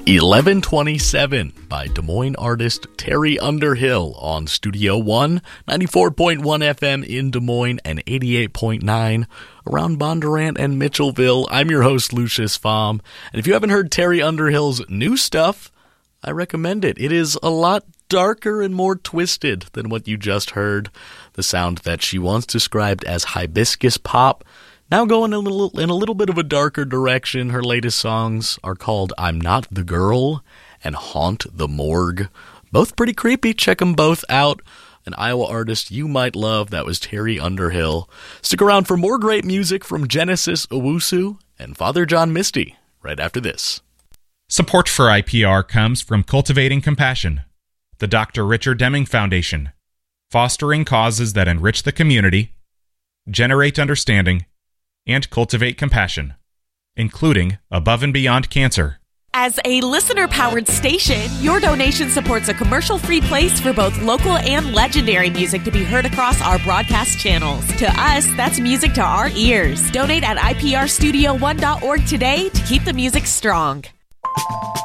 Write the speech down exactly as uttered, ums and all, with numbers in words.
eleven twenty-seven by Des Moines artist Terry Underhill on Studio One, ninety-four point one F M in Des Moines and eighty-eight point nine around Bondurant and Mitchellville. I'm your host, Lucius Fahm, and if you haven't heard Terry Underhill's new stuff, I recommend it. It is a lot darker and more twisted than what you just heard. The sound that she once described as hibiscus pop, now going a little in a little bit of a darker direction. Her latest songs are called I'm Not the Girl and Haunt the Morgue. Both pretty creepy. Check them both out. An Iowa artist you might love. That was Terry Underhill. Stick around for more great music from Genesis Owusu and Father John Misty right after this. Support for I P R comes from Cultivating Compassion, the Doctor Richard Deming Foundation, fostering causes that enrich the community, generate understanding, and cultivate compassion, including Above and Beyond Cancer. As a listener-powered station, your donation supports a commercial-free place for both local and legendary music to be heard across our broadcast channels. To us, that's music to our ears. Donate at I P R studio one dot org today to keep the music strong.